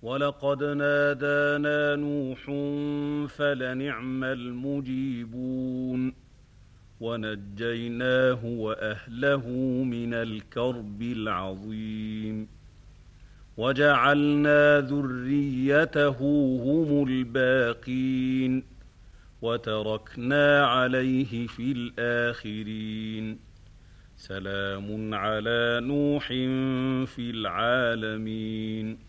ولقد نادانا نوح فلنعم المجيبون ونجيناه وأهله من الكرب العظيم وجعلنا ذريته هم الباقين وتركنا عليه في الآخرين سلام على نوح في العالمين